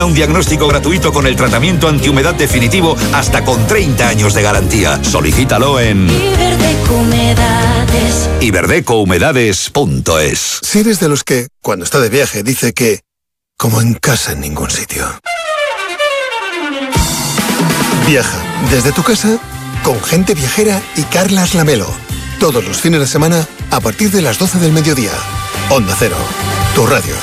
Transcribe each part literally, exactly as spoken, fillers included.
Un diagnóstico gratuito con el tratamiento antihumedad definitivo hasta con treinta años de garantía. Solicítalo en Iberdeco Humedades. iberdeco humedades punto es. Si eres de los que, cuando está de viaje, dice que como en casa en ningún sitio. Viaja desde tu casa con Gente Viajera y Carlas Lamelo. Todos los fines de semana a partir de las doce del mediodía. Onda Cero, tu radio.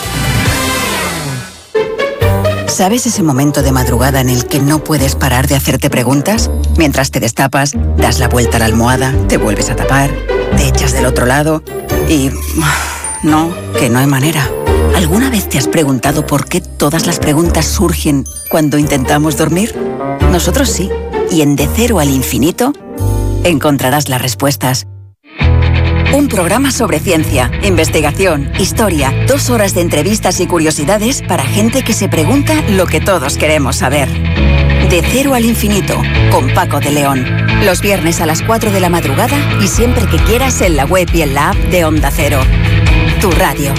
¿Sabes ese momento de madrugada en el que no puedes parar de hacerte preguntas? Mientras te destapas, das la vuelta a la almohada, te vuelves a tapar, te echas del otro lado y... no, que no hay manera. ¿Alguna vez te has preguntado por qué todas las preguntas surgen cuando intentamos dormir? Nosotros sí, y en De Cero al Infinito encontrarás las respuestas. Un programa sobre ciencia, investigación, historia, dos horas de entrevistas y curiosidades para gente que se pregunta lo que todos queremos saber. De Cero al Infinito, con Paco de León. Los viernes a las cuatro de la madrugada y siempre que quieras en la web y en la app de Onda Cero. Tu radio.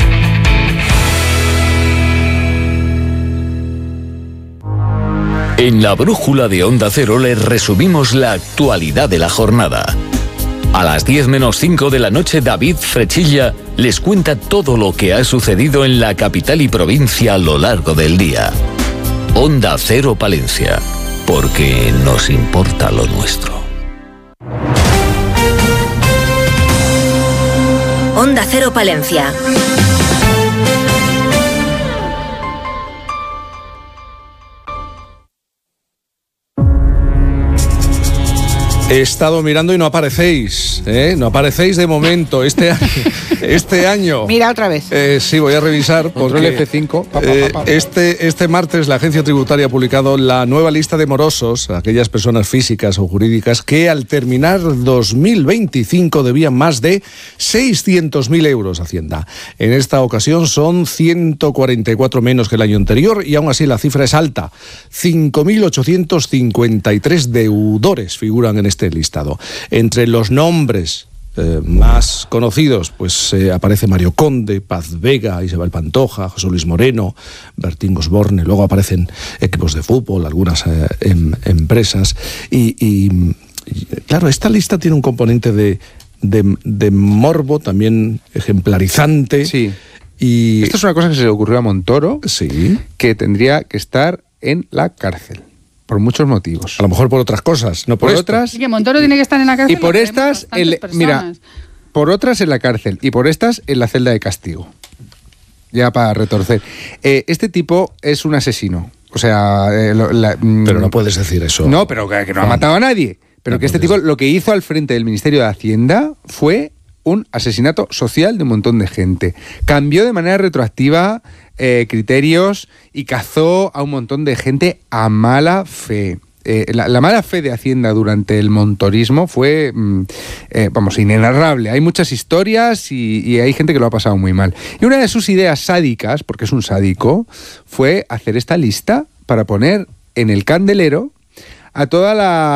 En la brújula de Onda Cero les resumimos la actualidad de la jornada. A las diez menos cinco de la noche, David Frechilla les cuenta todo lo que ha sucedido en la capital y provincia a lo largo del día. Onda Cero Palencia, porque nos importa lo nuestro. Onda Cero Palencia. He estado mirando y no aparecéis, ¿eh? No aparecéis de momento este año. Este año. Mira otra vez. Eh, sí, voy a revisar porque F cinco. Pa, pa, eh, pa, pa. este, este martes la Agencia Tributaria ha publicado la nueva lista de morosos, aquellas personas físicas o jurídicas que al terminar dos mil veinticinco debían más de seiscientos mil euros a Hacienda. En esta ocasión son ciento cuarenta y cuatro menos que el año anterior y aún así la cifra es alta. cinco mil ochocientos cincuenta y tres deudores figuran en este listado. Entre los nombres eh, más conocidos, pues eh, aparece Mario Conde, Paz Vega, Isabel Pantoja, José Luis Moreno, Bertín Osborne, luego aparecen equipos de fútbol, algunas eh, em, empresas, y, y, y claro, esta lista tiene un componente de, de, de morbo, también ejemplarizante. Sí. Y esto es una cosa que se le ocurrió a Montoro, sí, que tendría que estar en la cárcel. Por muchos motivos. A lo mejor por otras cosas, no por, por esto. otras. Y que Montoro tiene que estar en la cárcel. Y por estas, el, mira, por otras en la cárcel y por estas en la celda de castigo. Ya para retorcer. Eh, este tipo es un asesino. O sea, eh, lo, la, pero no puedes decir eso. No, pero que, que no ha matado a nadie. Pero no que este tipo lo que hizo al frente del Ministerio de Hacienda fue un asesinato social de un montón de gente. Cambió de manera retroactiva eh, criterios y cazó a un montón de gente a mala fe. Eh, la, la mala fe de Hacienda durante el montorismo fue, mm, eh, vamos, inenarrable. Hay muchas historias y, y hay gente que lo ha pasado muy mal. Y una de sus ideas sádicas, porque es un sádico, fue hacer esta lista para poner en el candelero a todo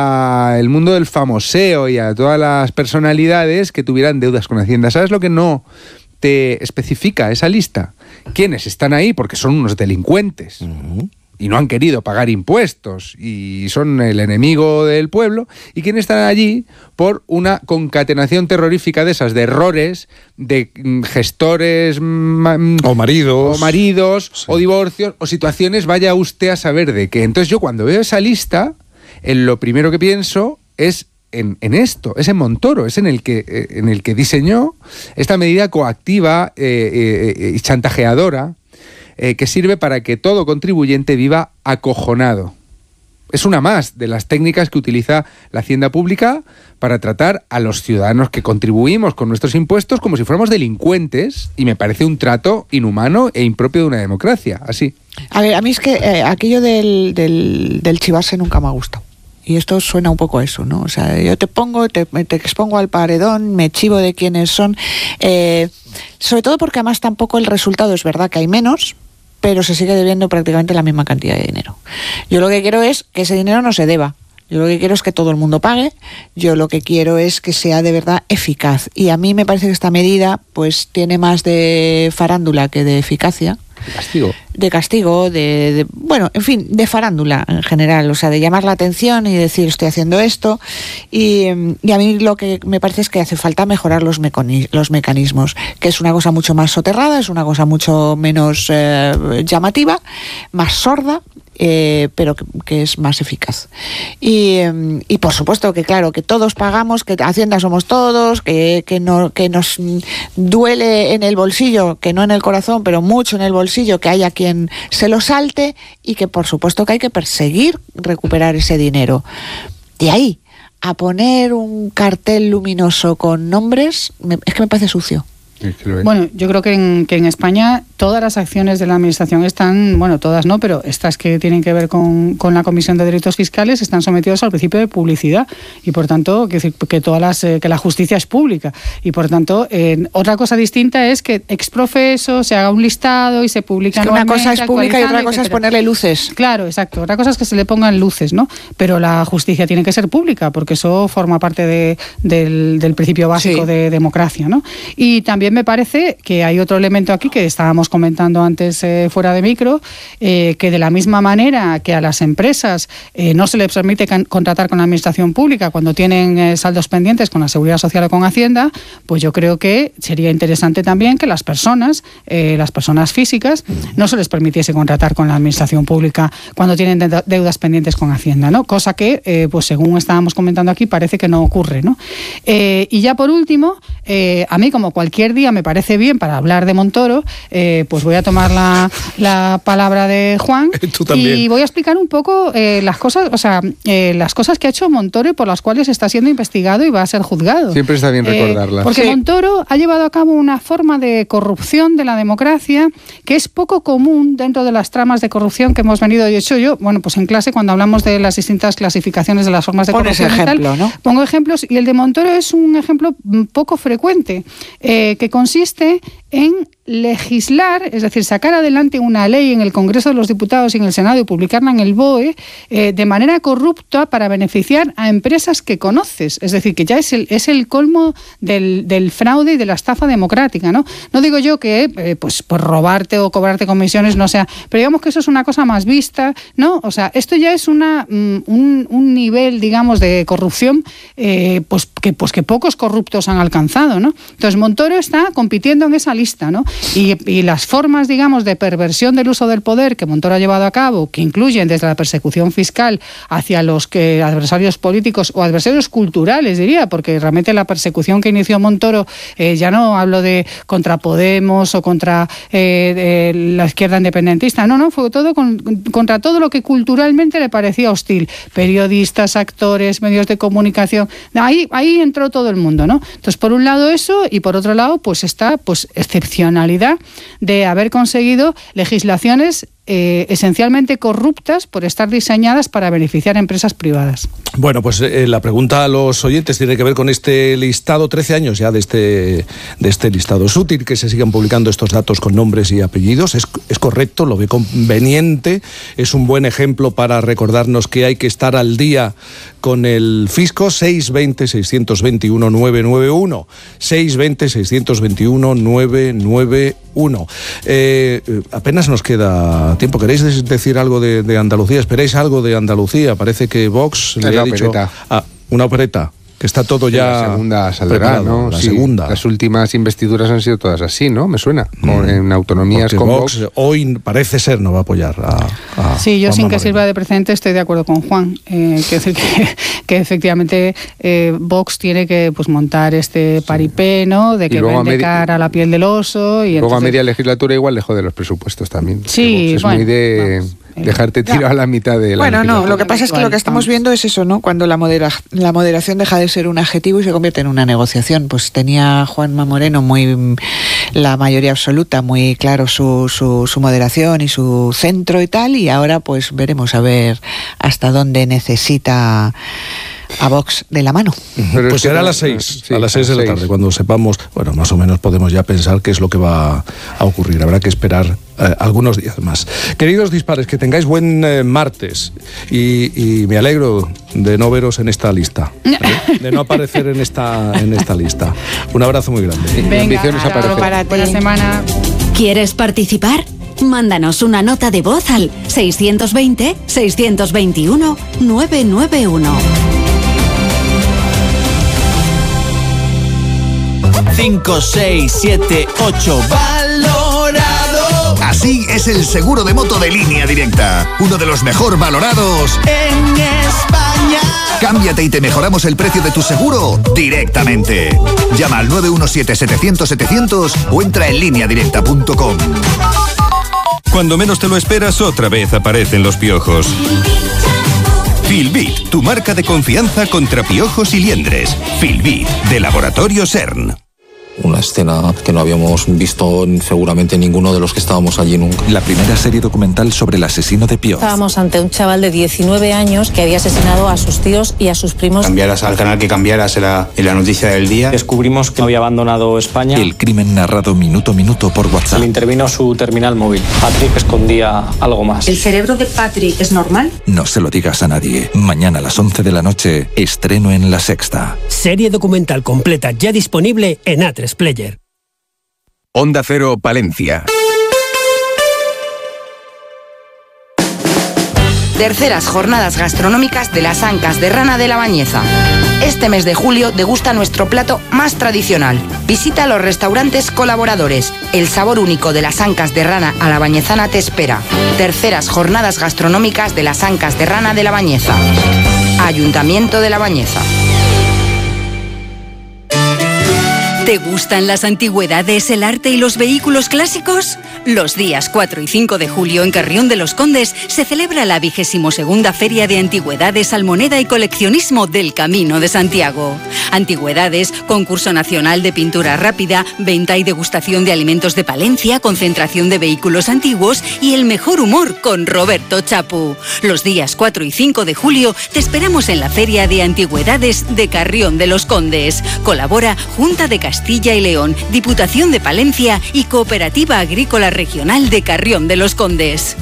el mundo del famoseo y a todas las personalidades que tuvieran deudas con Hacienda. ¿Sabes lo que no te especifica esa lista? ¿Quiénes están ahí? Porque son unos delincuentes. Uh-huh. Y no han querido pagar impuestos y son el enemigo del pueblo, y quienes están allí por una concatenación terrorífica de esas, de errores, de gestores ma- o maridos, o, maridos sí. o divorcios, o situaciones, vaya usted a saber de qué. Entonces yo cuando veo esa lista, en lo primero que pienso es en, en esto, es en Montoro, es en el que, eh, en el que diseñó esta medida coactiva y eh, eh, chantajeadora, Eh, que sirve para que todo contribuyente viva acojonado. Es una más de las técnicas que utiliza la Hacienda Pública para tratar a los ciudadanos que contribuimos con nuestros impuestos como si fuéramos delincuentes, y me parece un trato inhumano e impropio de una democracia, así. A ver, a mí es que eh, aquello del, del, del chivarse nunca me ha gustado. Y esto suena un poco a eso, ¿no? O sea, yo te pongo, te, te expongo al paredón, me chivo de quiénes son, eh, sobre todo porque además tampoco el resultado es verdad que hay menos, pero se sigue debiendo prácticamente la misma cantidad de dinero. Yo lo que quiero es que ese dinero no se deba. Yo lo que quiero es que todo el mundo pague. Yo lo que quiero es que sea de verdad eficaz. Y a mí me parece que esta medida pues tiene más de farándula que de eficacia. De castigo. De castigo, de, de, bueno, en fin, de farándula en general, o sea, de llamar la atención y decir estoy haciendo esto. Y, y a mí lo que me parece es que hace falta mejorar los, meconi- los mecanismos, que es una cosa mucho más soterrada, es una cosa mucho menos eh, llamativa, más sorda. Eh, pero que, que es más eficaz. Y, y por supuesto que claro, que todos pagamos, que Hacienda somos todos, que, que, no, que nos duele en el bolsillo, que no en el corazón, pero mucho en el bolsillo, que haya quien se lo salte y que por supuesto que hay que perseguir recuperar ese dinero. De ahí a poner un cartel luminoso con nombres, me, es que me parece sucio. Bueno, yo creo que en, que en España todas las acciones de la Administración están, bueno, todas no, pero estas que tienen que ver con, con la Comisión de Delitos Fiscales están sometidas al principio de publicidad y por tanto que, que todas las eh, que la justicia es pública y por tanto eh, otra cosa distinta es que ex profeso se haga un listado y se publica. Es que una cosa es pública y otra cosa es ponerle luces. Claro, exacto. Otra cosa es que se le pongan luces, ¿no? Pero la justicia tiene que ser pública porque eso forma parte de, del, del principio básico sí. de democracia, ¿no? Y también me parece que hay otro elemento aquí que estábamos comentando antes eh, fuera de micro, eh, que de la misma manera que a las empresas eh, no se les permite can- contratar con la administración pública cuando tienen eh, saldos pendientes con la Seguridad Social o con Hacienda, pues yo creo que sería interesante también que las personas, eh, las personas físicas, no se les permitiese contratar con la administración pública cuando tienen de- deudas pendientes con Hacienda, ¿no? Cosa que, eh, pues según estábamos comentando aquí, parece que no ocurre, ¿no? Eh, y ya por último, eh, a mí como cualquier día me parece bien para hablar de Montoro, eh, pues voy a tomar la, la palabra de Juan y voy a explicar un poco eh, las cosas, o sea, eh, las cosas que ha hecho Montoro y por las cuales está siendo investigado y va a ser juzgado. Siempre está bien recordarlas. Eh, porque sí. Montoro ha llevado a cabo una forma de corrupción de la democracia que es poco común dentro de las tramas de corrupción que hemos venido y hecho yo, bueno, pues en clase cuando hablamos de las distintas clasificaciones de las formas de Pones corrupción ejemplo, y tal, ¿no? Pongo ejemplos y el de Montoro es un ejemplo poco frecuente, eh, que consiste en legislar, es decir, sacar adelante una ley en el Congreso de los Diputados y en el Senado y publicarla en el B O E eh, de manera corrupta para beneficiar a empresas que conoces. Es decir, que ya es el, es el colmo del, del fraude y de la estafa democrática, ¿no? No digo yo que eh, pues por robarte o cobrarte comisiones no sea, pero digamos que eso es una cosa más vista, ¿no? O sea, esto ya es una um, un, un nivel, digamos, de corrupción eh, pues, que, pues que pocos corruptos han alcanzado, ¿no? Entonces, Montoro está compitiendo en esa lista, ¿no? Y, y las formas, digamos, de perversión del uso del poder que Montoro ha llevado a cabo, que incluyen desde la persecución fiscal hacia los que adversarios políticos o adversarios culturales, diría, porque realmente la persecución que inició Montoro, eh, ya no hablo de contra Podemos o contra eh, de la izquierda independentista, no, no, fue todo con, contra todo lo que culturalmente le parecía hostil. Periodistas, actores, medios de comunicación, ahí, ahí entró todo el mundo, ¿no? Entonces, por un lado eso, y por otro lado, pues está pues excepcionalidad de haber conseguido legislaciones eh, esencialmente corruptas por estar diseñadas para beneficiar a empresas privadas. Bueno, pues eh, la pregunta a los oyentes tiene que ver con este listado, trece años ya de este, de este listado. ¿Es útil que se sigan publicando estos datos con nombres y apellidos? ¿Es, es correcto? ¿Lo ve conveniente? ¿Es un buen ejemplo para recordarnos que hay que estar al día con el fisco? seis dos cero, seis dos uno, nueve nueve uno. seis dos cero, seis dos uno, nueve nueve uno. Eh, apenas nos queda tiempo. ¿Queréis decir algo de, de Andalucía? ¿Esperáis algo de Andalucía? Parece que Vox le ha dicho... Ah, una opereta. Que está todo sí, ya... La segunda saldrá, ¿no? La sí, segunda. Las últimas investiduras han sido todas así, ¿no? Me suena. Con, mm. En autonomías Porque con Vox, Vox. Hoy parece ser no va a apoyar a... a sí, yo Juanma sin que Moreno. sirva de precedente estoy de acuerdo con Juan. Eh, que, decir que, que efectivamente eh, Vox tiene que pues montar este paripé, ¿no? De que vende media, cara a la piel del oso. Y luego entonces... a media legislatura igual le jode los presupuestos también. Sí, es bueno, muy de... Vamos. Dejarte tirado a la mitad de la Bueno, no, lo que pasa es que lo que estamos viendo es eso, ¿no? Cuando la, modera, la moderación deja de ser un adjetivo y se convierte en una negociación. Pues tenía Juanma Moreno muy la mayoría absoluta, muy claro su, su, su moderación y su centro y tal, y ahora pues veremos a ver hasta dónde necesita a Vox de la mano. Pero pues será a las seis, sí, a las seis de la tarde, cuando sepamos, bueno, más o menos podemos ya pensar qué es lo que va a ocurrir. Habrá que esperar eh, algunos días más. Queridos dispares, que tengáis buen eh, martes y, y me alegro de no veros en esta lista, ¿eh? De no aparecer en esta, en esta lista. Un abrazo muy grande. Venga, ambiciones aparecer. Buena semana. ¿Quieres participar? Mándanos una nota de voz al seiscientos veinte, seiscientos veintiuno, novecientos noventa y uno. cinco, seis, siete, ocho. ¡Valorado! Así es el seguro de moto de Línea Directa. Uno de los mejor valorados en España. Cámbiate y te mejoramos el precio de tu seguro directamente. Llama al nueve uno siete, setecientos, setecientos o entra en línea directa punto com. Cuando menos te lo esperas, otra vez aparecen los piojos. Filbit, tu marca de confianza contra piojos y liendres. Filbit, de Laboratorio CERN. Una escena que no habíamos visto seguramente ninguno de los que estábamos allí nunca. La primera serie documental sobre el asesino de Pioz. Estábamos ante un chaval de diecinueve años que había asesinado a sus tíos y a sus primos. Cambiaras al canal que cambiaras en la, en la noticia del día. Descubrimos que había abandonado España. El crimen narrado minuto a minuto por WhatsApp. Le intervino su terminal móvil. Patrick escondía algo más. ¿El cerebro de Patrick es normal? No se lo digas a nadie. Mañana a las once de la noche, estreno en La Sexta. Serie documental completa ya disponible en A tres Player. Onda Cero Palencia. Terceras jornadas gastronómicas de las Ancas de Rana de la Bañeza. Este mes de julio degusta nuestro plato más tradicional. Visita los restaurantes colaboradores. El sabor único de las Ancas de Rana a la Bañezana te espera. Terceras jornadas gastronómicas de las Ancas de Rana de la Bañeza. Ayuntamiento de La Bañeza. ¿Te gustan las antigüedades, el arte y los vehículos clásicos? Los días cuatro y cinco de julio en Carrión de los Condes se celebra la vigésimo segunda Feria de Antigüedades, Almoneda y Coleccionismo del Camino de Santiago. Antigüedades, concurso nacional de pintura rápida, venta y degustación de alimentos de Palencia, concentración de vehículos antiguos y el mejor humor con Roberto Chapu. Los días cuatro y cinco de julio te esperamos en la Feria de Antigüedades de Carrión de los Condes. Colabora Junta de Castilla y León, Diputación de Palencia y Cooperativa Agrícola Regional de Carrión de los Condes.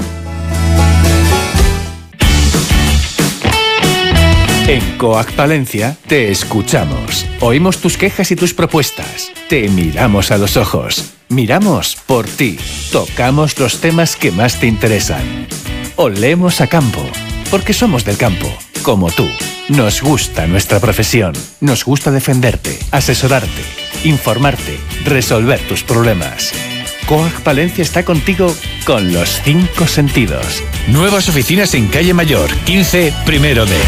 En Coac Palencia te escuchamos. Oímos tus quejas y tus propuestas. Te miramos a los ojos. Miramos por ti. Tocamos los temas que más te interesan. Olemos a campo, porque somos del campo, como tú. Nos gusta nuestra profesión. Nos gusta defenderte, asesorarte, informarte, resolver tus problemas. Coac Palencia está contigo con los cinco sentidos. Nuevas oficinas en Calle Mayor, quince, primero D.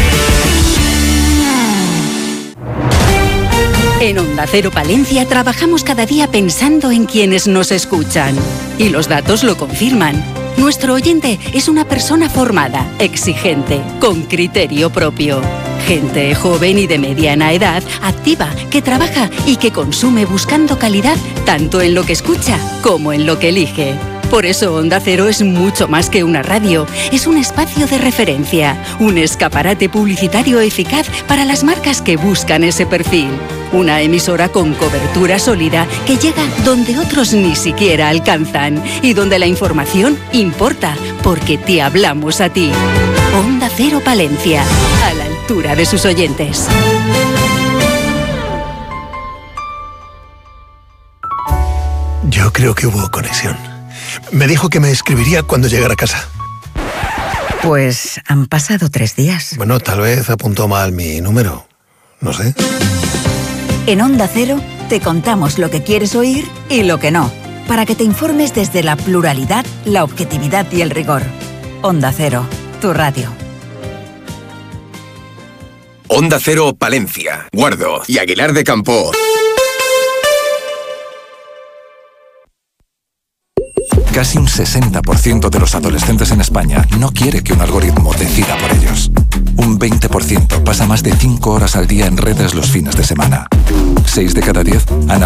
En Onda Cero Palencia trabajamos cada día pensando en quienes nos escuchan. Y los datos lo confirman. Nuestro oyente es una persona formada, exigente, con criterio propio. Gente joven y de mediana edad, activa, que trabaja y que consume buscando calidad tanto en lo que escucha como en lo que elige. Por eso Onda Cero es mucho más que una radio, es un espacio de referencia, un escaparate publicitario eficaz para las marcas que buscan ese perfil. Una emisora con cobertura sólida que llega donde otros ni siquiera alcanzan y donde la información importa porque te hablamos a ti. Onda Cero Palencia, a la altura de sus oyentes. Yo creo que hubo conexión. Me dijo que me escribiría cuando llegara a casa. Pues han pasado tres días. Bueno, tal vez apuntó mal mi número. No sé. En Onda Cero te contamos lo que quieres oír y lo que no, para que te informes desde la pluralidad, la objetividad y el rigor. Onda Cero, tu radio. Onda Cero Palencia, Guardo y Aguilar de Campo. Casi un sesenta por ciento de los adolescentes en España no quiere que un algoritmo decida por ellos. Un veinte por ciento pasa más de cinco horas al día en redes los fines de semana. seis de cada diez han